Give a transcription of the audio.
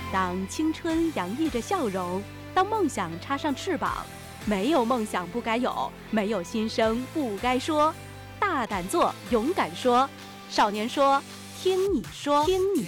当青春洋溢着笑容，当梦想插上翅膀，没有梦想不该有，没有心声不该说。大胆做，勇敢说，少年说，听你说，听你